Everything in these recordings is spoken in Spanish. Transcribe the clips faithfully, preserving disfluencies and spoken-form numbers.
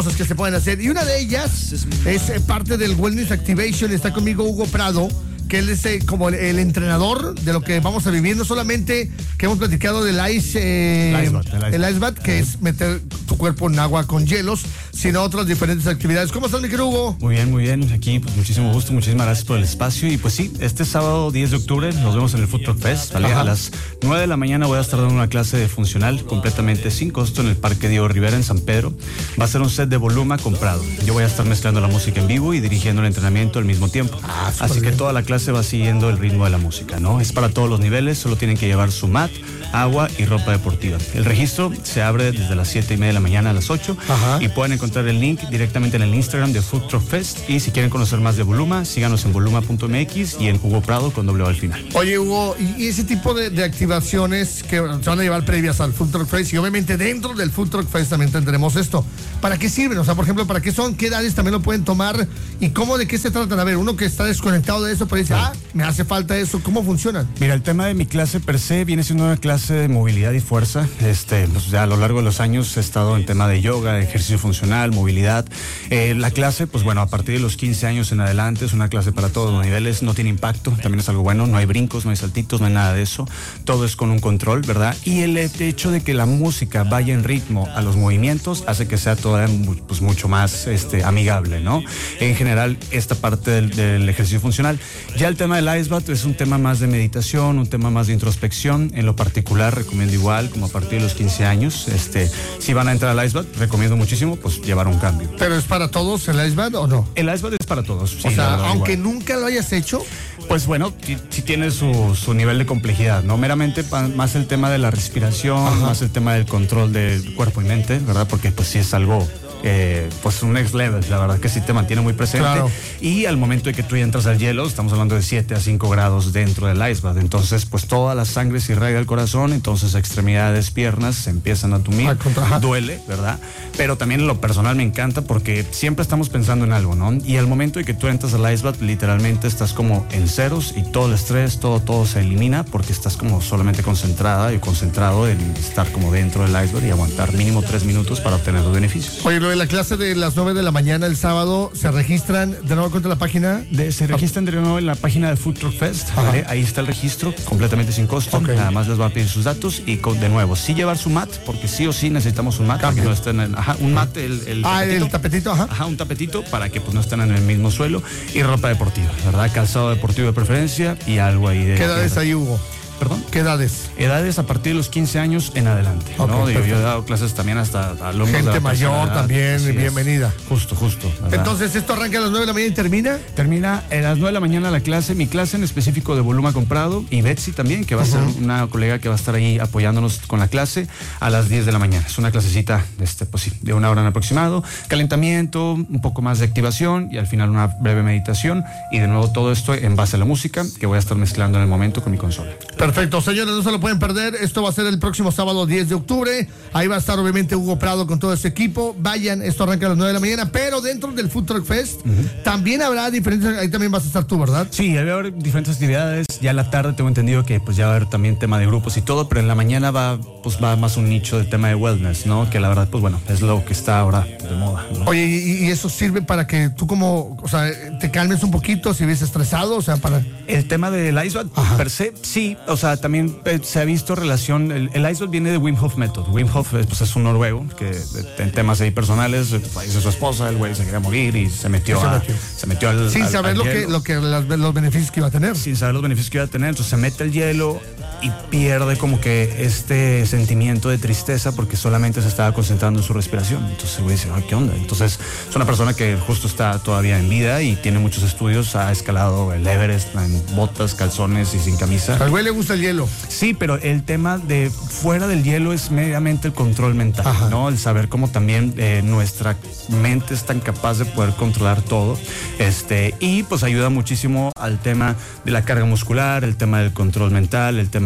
cosas que se pueden hacer. Y una de ellas es eh, parte del Wellness Activation. Está conmigo Hugo Prado, que él es eh, como el, el entrenador de lo que vamos a vivir. No solamente que hemos platicado del ice, eh, el ice bath, el ice el ice bath, que es meter tu cuerpo en agua con hielos, sino otras diferentes actividades. ¿Cómo estás, mi querido Hugo? Muy bien, muy bien. Aquí, pues muchísimo gusto, muchísimas gracias por el espacio. Y pues sí, este sábado diez de octubre nos vemos en el Food Truck Fest, ¿vale? A las nueve de la mañana voy a estar dando una clase de funcional completamente sin costo en el Parque Diego Rivera en San Pedro. Va a ser un set de Voluma comprado. Yo voy a estar mezclando la música en vivo y dirigiendo el entrenamiento al mismo tiempo. Ah, Así bien. que toda la clase va siguiendo el ritmo de la música, ¿no? Es para todos los niveles, solo tienen que llevar su mat, agua y ropa deportiva. El registro se abre desde las siete y media de la mañana a las ocho. Ajá. Y pueden encontrar el link directamente en el Instagram de Food Truck Fest. Y si quieren conocer más de Voluma, síganos en voluma punto m x y en Hugo Prado con doble O al final. Oye, Hugo, y, y ese tipo de, de activaciones que se van a llevar previas al Food Truck Fest, y obviamente dentro del Food Truck Fest también tendremos esto. ¿Para qué sirven? O sea, por ejemplo, ¿para qué son? ¿Qué edades también lo pueden tomar? ¿Y cómo, de qué se tratan? A ver, uno que está desconectado de eso, pero dice, ah, me hace falta eso. ¿Cómo funcionan? Mira, el tema de mi clase per se viene siendo una clase de movilidad y fuerza. Este, pues ya a lo largo de los años he estado en tema de yoga, de ejercicio funcional, movilidad. Eh, la clase, pues bueno, a partir de los quince años en adelante es una clase para todos los niveles, no tiene impacto, también es algo bueno, no hay brincos, no hay saltitos, no hay nada de eso. Todo es con un control, ¿verdad? Y el hecho de que la música vaya en ritmo a los movimientos hace que sea todavía pues, mucho más este, amigable, ¿no? En general, esta parte del, del ejercicio funcional. Ya el tema del ice bath es un tema más de meditación, un tema más de introspección. En lo particular, recomiendo igual, como a partir de los quince años, este, si van a entrar al ice bath, recomiendo muchísimo, pues, llevar un cambio. ¿Pero es para todos el ice bath o no? El ice bath es para todos. Sí, o sea, verdad, aunque igual. nunca lo hayas hecho. Pues bueno, sí, sí tiene su, su nivel de complejidad, ¿no? Meramente pa, más el tema de la respiración, Ajá. más el tema del control del cuerpo y mente, ¿verdad? Porque pues sí es algo... Eh, pues un next level, la verdad que sí te mantiene muy presente. Claro. Y al momento de que tú entras al hielo, estamos hablando de siete a cinco grados dentro del ice bath, entonces pues toda la sangre se irradia al corazón, entonces extremidades, piernas se empiezan a tumir, ah, contra... duele, ¿verdad? Pero también en lo personal me encanta porque siempre estamos pensando en algo, ¿no? Y al momento de que tú entras al ice bath, literalmente estás como en ceros y todo el estrés, todo, todo se elimina porque estás como solamente concentrada y concentrado en estar como dentro del ice bath y aguantar mínimo tres minutos para obtener los beneficios. Oye, lo de la clase de las nueve de la mañana el sábado, ¿se registran de nuevo contra la página? De, se registran de nuevo en la página de Food Truck Fest, ¿vale? Ahí está el registro, completamente sin costo. Okay. Nada más les va a pedir sus datos y con, de nuevo, sí llevar su mat, porque sí o sí necesitamos un mat. Para que no estén en, ajá, un mat, el, el ah, tapetito. el tapetito, ajá. Ajá, un tapetito para que pues no estén en el mismo suelo y ropa deportiva, ¿verdad? Calzado deportivo de preferencia y algo ahí de... ¿Qué edades ahí, Hugo? ¿Perdón? ¿Qué edades? Edades a partir de los quince años en adelante, okay, ¿no? Yo, yo he dado clases también hasta alumnos gente de la mayor también, bienvenida. Es. Justo, justo. ¿verdad? Entonces, ¿esto arranca a las nueve de la mañana y termina? Termina a las nueve de la mañana la clase, mi clase en específico de Voluma comprado y Betsy también, que va uh-huh. a ser una colega que va a estar ahí apoyándonos con la clase a las diez de la mañana. Es una clasecita este, pues sí, de una hora en aproximado, calentamiento, un poco más de activación y al final una breve meditación y de nuevo todo esto en base a la música que voy a estar mezclando en el momento con mi consola. Perfecto, señores, no se lo pueden perder. Esto va a ser el próximo sábado diez de octubre. Ahí va a estar obviamente Hugo Prado con todo ese equipo. Vayan, esto arranca a las nueve de la mañana, pero dentro del Food Truck Fest uh-huh. también habrá diferentes, ahí también vas a estar tú, ¿verdad? Sí, va a haber diferentes actividades. Ya en la tarde tengo entendido que pues ya va a haber también tema de grupos y todo, pero en la mañana va pues va más un nicho del tema de wellness, ¿no? Que la verdad pues bueno, es lo que está ahora de moda, ¿no? Oye, y, y eso sirve para que tú como, o sea, te calmes un poquito si ves estresado, o sea, para... El tema del ice bath per se, sí, o sea, también se ha visto relación, el, el ice bath viene de Wim Hof Method. Wim Hof pues, es un noruego que en temas ahí personales, falleció su esposa, el güey se quería morir y se metió, se a, metió. Se metió al sin al, saber al lo, hielo. que, lo que las, los beneficios que iba a tener. Sin saber los beneficios que iba a tener, entonces se mete el hielo y pierde como que este sentimiento de tristeza porque solamente se estaba concentrando en su respiración. Entonces el güey dice, ay, ¿qué onda? Entonces es una persona que justo está todavía en vida y tiene muchos estudios, ha escalado el Everest en botas, calzones y sin camisa. Al güey le gusta el hielo. Sí, pero el tema de fuera del hielo es meramente el control mental, Ajá. ¿no? El saber cómo también eh, nuestra mente es tan capaz de poder controlar todo, este, y pues ayuda muchísimo al tema de la carga muscular, el tema del control mental, el tema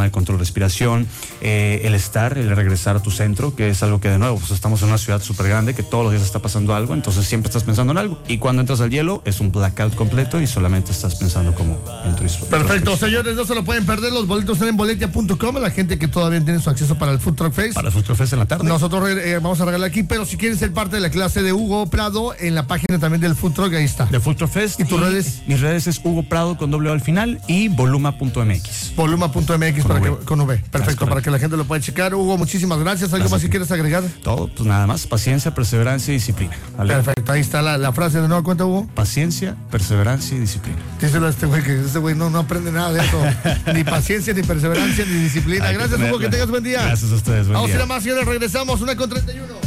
del control de respiración, eh, el estar, el regresar a tu centro, que es algo que de nuevo, pues estamos en una ciudad súper grande, que todos los días está pasando algo, entonces siempre estás pensando en algo. Y cuando entras al hielo, es un blackout completo y solamente estás pensando como en tu disfrute. Perfecto, señores, no se lo pueden perder. Los boletos están en boletia punto com. La gente que todavía tiene su acceso para el Food Truck Fest. Para el Food Truck Fest en la tarde. Nosotros eh, vamos a regalar aquí, pero si quieren ser parte de la clase de Hugo Prado, en la página también del Food Truck, ahí está. De Food Truck Fest. ¿Y tus redes? Mis redes es Hugo Prado con doble O al final y voluma punto m x. voluma punto m x para V. que, con V. Perfecto, para que la gente lo pueda checar. Hugo, muchísimas gracias. ¿Algo Gracias más si quieres agregar? Todo, pues nada más. Paciencia, perseverancia y disciplina. ¿Vale? Perfecto, ahí está la, la frase de nueva cuenta, Hugo. Paciencia, perseverancia y disciplina. Díselo a este güey, que este güey no, no aprende nada de eso. Ni paciencia, ni perseverancia, ni disciplina. Hay Gracias, que Hugo, que tengas buen día. Gracias a ustedes, buen Vamos día. a ir a más, señores. Regresamos, una con treinta y uno.